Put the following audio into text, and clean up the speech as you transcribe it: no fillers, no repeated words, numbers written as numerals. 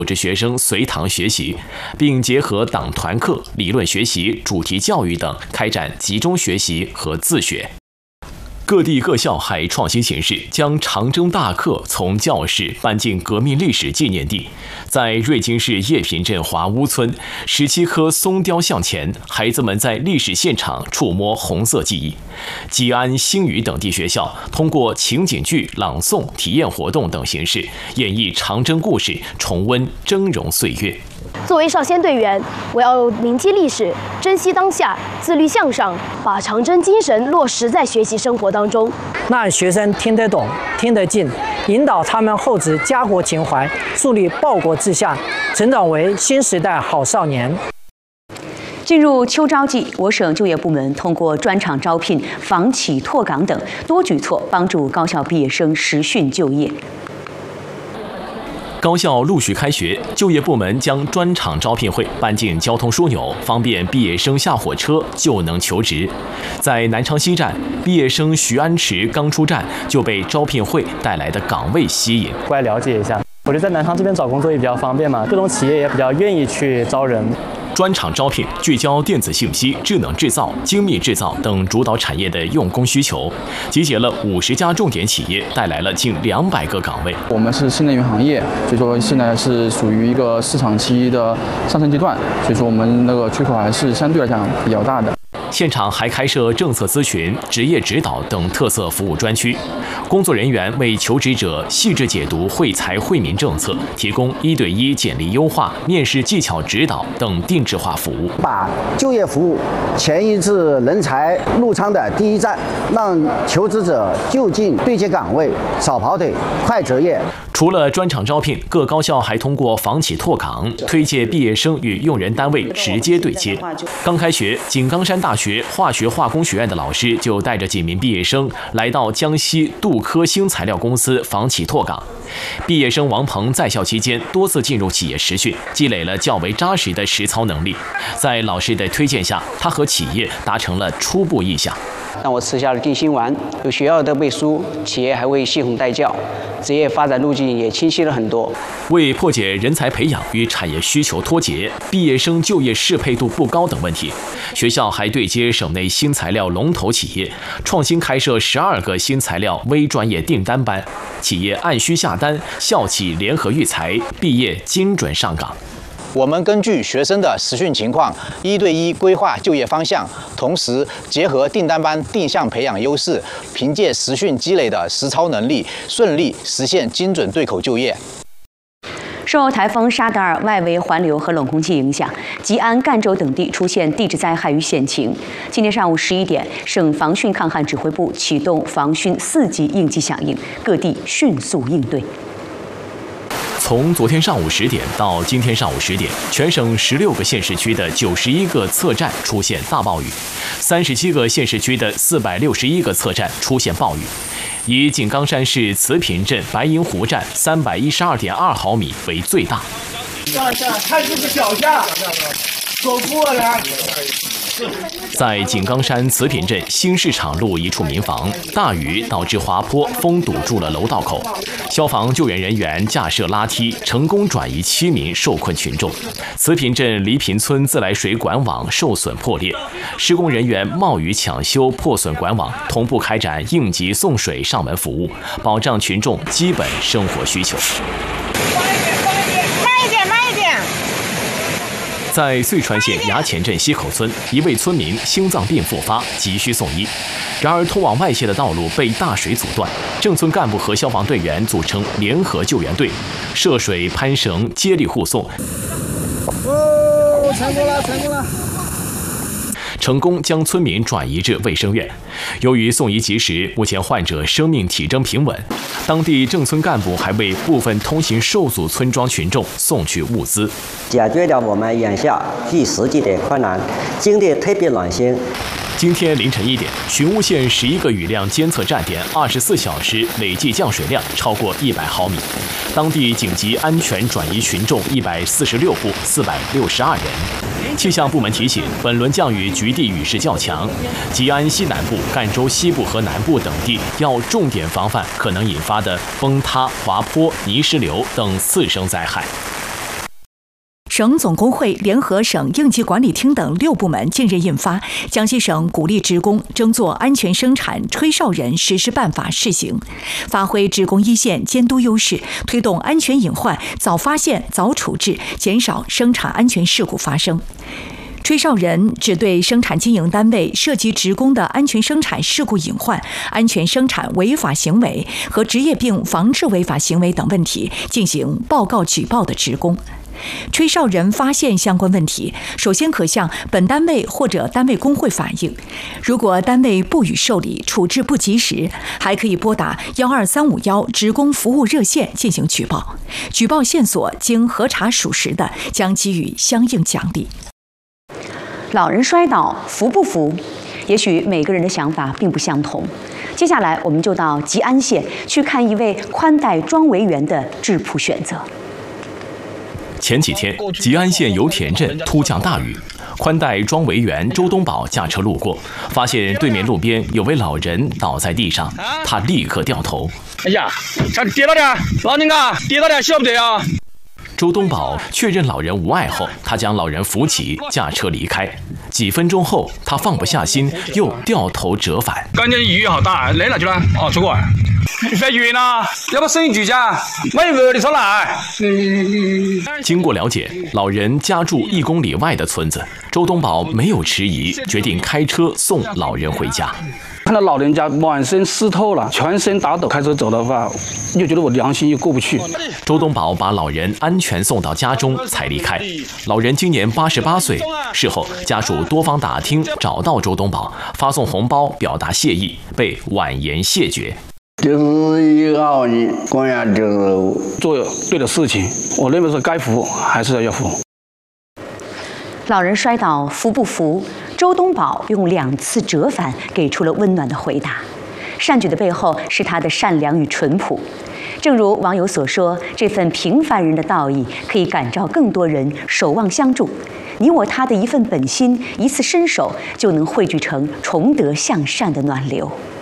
组织学生随堂学习，并结合党团课、理论学习、主题教育等，开展集中学习和自学。各地各校还创新形式，将长征大课从教室搬进革命历史纪念地。在瑞金市叶坪镇华屋村，17棵松雕像前，孩子们在历史现场触摸红色记忆。吉安、新余等地学校通过情景剧、朗诵、体验活动等形式，演绎长征故事，重温峥嵘岁月。 作为少先队员，我要铭记历史，珍惜当下，自律向上，把长征精神落实在学习生活当中， 让学生听得懂、听得进，引导他们厚植家国情怀，树立报国志向，成长为新时代好少年。 进入秋招季，我省就业部门通过专场招聘、房企拓岗等多举措，帮助高校毕业生实训就业。 高校陆续开学，就业部门将专场招聘会搬进交通枢纽，方便毕业生下火车就能求职。在南昌西站，毕业生徐安池刚出站就被招聘会带来的岗位吸引， 过来了解一下。我觉得在南昌这边找工作也比较方便嘛，各种企业也比较愿意去招人。 专场招聘聚焦电子信息、智能制造、精密制造等主导产业的用工需求，集结了50家重点企业，带来了近200个岗位。 我们是新能源行业，所以说现在是属于一个市场期的上升阶段，所以说我们那个缺口还是相对来讲比较大的。 现场还开设政策咨询、职业指导等特色服务专区，工作人员为求职者细致解读惠财惠民政策，提供1对1简历优化、面试技巧指导等定制化服务， 把就业服务前移至人才入仓的第一站，让求职者就近对接岗位，少跑腿，快择业。 除了专场招聘，各高校还通过房企拓岗，推介毕业生与用人单位直接对接。刚开学，井冈山大学化学化工学院的老师就带着几名毕业生来到江西杜科新材料公司房企拓岗。毕业生王鹏在校期间多次进入企业实训，积累了较为扎实的实操能力。在老师的推荐下，他和企业达成了初步意向。 让我吃下了定心丸，有学校的背书，企业还为系统带教，职业发展路径也清晰了很多。 为破解人才培养与产业需求脱节、毕业生就业适配度不高等问题，学校还对接省内新材料龙头企业，创新开设12个新材料微专业订单班，企业按需下单，校企联合育才，毕业精准上岗。 我们根据学生的实训情况，1对1规划就业方向，同时结合订单班定向培养优势，凭借实训积累的实操能力，顺利实现精准对口就业。 受台风沙德尔外围环流和冷空气影响，吉安、赣州等地出现地质灾害与险情。今天上午11点，省防汛抗旱指挥部启动防汛4级应急响应，各地迅速应对。 从昨天上午10点到今天上午10点，全省16个县市区的91个测站出现大暴雨，37个县市区的461个测站出现暴雨。以井冈山市慈坪镇白银湖站312.2毫米为最大。 看这个脚下，走过来。 在井冈山慈坪镇新市场路一处民房，大雨导致滑坡，封堵住了楼道口。消防救援人员架设拉梯，成功转移7名受困群众。慈坪镇黎坪村自来水管网受损破裂，施工人员冒雨抢修破损管网，同步开展应急送水上门服务，保障群众基本生活需求。在遂川县衙前镇西口村，一位村民心脏病复发，急需送医。然而，通往外界的道路被大水阻断。镇村干部和消防队员组成联合救援队，涉水、攀绳、接力护送。 成功了，成功了！ 成功将村民转移至卫生院。由于送医及时，目前患者生命体征平稳。当地镇村干部还为部分通行受阻村庄群众送去物资， 解决了我们眼下最实际的困难，经历特别暖心。 今天凌晨1点，寻乌县11个雨量监测站点24小时累计降水量超过100毫米，当地紧急安全转移群众146户462人。气象部门提醒，本轮降雨局地雨势较强，吉安西南部、赣州西部和南部等地要重点防范可能引发的崩塌、滑坡、泥石流等次生灾害。 省总工会联合省应急管理厅等6部门近日印发《江西省鼓励职工争做安全生产吹哨人实施办法》试行，发挥职工一线监督优势，推动安全隐患早发现、早处置，减少生产安全事故发生。吹哨人只对生产经营单位涉及职工的安全生产事故隐患、安全生产违法行为和职业病防治违法行为等问题进行报告举报的职工。吹哨人发现相关问题，首先可向本单位或者单位工会反映，如果单位不予受理、处置不及时，还可以拨打12351职工服务热线进行举报。举报线索经核查属实的，将给予相应奖励。 老人摔倒扶不扶？也许每个人的想法并不相同。接下来，我们就到吉安县去看一位宽带庄维园的质朴选择。 前几天，吉安县油田镇突降大雨，宽带庄维园周东宝驾车路过，发现对面路边有位老人倒在地上，他立刻掉头。 哎呀，差点跌到点，老人家跌到点，晓不得啊！ 周东宝确认老人无碍后，他将老人扶起，驾车离开。几分钟后，他放不下心，又掉头折返。 感觉雨好大，累了就了，出国。在远啊，要不声音巨响，没热的上来。 经过了解，老人家住1公里外的村子，周东宝没有迟疑，决定开车送老人回家。 看到老人家满身湿透了，全身打抖，开车走的话，又觉得我良心又过不去。 周东宝把老人安全送到家中才离开。老人今年88岁，事后家属多方打听找到周东宝，发送红包表达谢意，被婉言谢绝。 就是以后你公园就是做对的事情，我认为是该扶还是要扶。 老人摔倒扶不扶？周东宝用2次折返给出了温暖的回答。善举的背后是他的善良与淳朴。正如网友所说，这份平凡人的道义可以感召更多人守望相助。你我他的一份本心，一次伸手，就能汇聚成崇德向善的暖流。